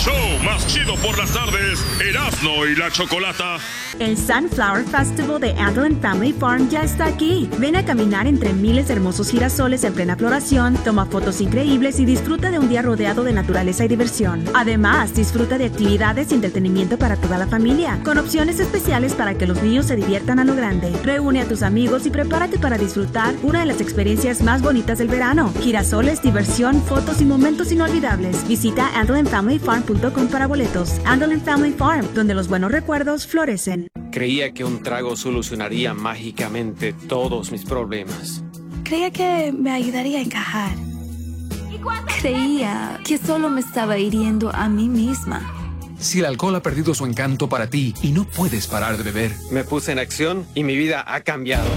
show más chido por las tardes, Erasmo y la Chocolata. El Sunflower Festival de Andeline Family Farm ya está aquí. Ven a caminar entre miles de hermosos girasoles en plena floración, toma fotos increíbles y disfruta de un día rodeado de naturaleza y diversión. Además, disfruta de actividades y entretenimiento para toda la familia, con opciones especiales para que los niños se diviertan a lo grande. Reúne a tus amigos y prepárate para disfrutar una de las experiencias más bonitas del verano. Girasoles, diversión, fotos y momentos inolvidables. Visita AndelinFamilyFarm.com para boletos. Andeline Family Farm, donde los buenos recuerdos florecen. Creía que un trago solucionaría mágicamente todos mis problemas. Creía que me ayudaría a encajar. Creía que solo me estaba hiriendo a mí misma. Si el alcohol ha perdido su encanto para ti y no puedes parar de beber. Me puse en acción y mi vida ha cambiado.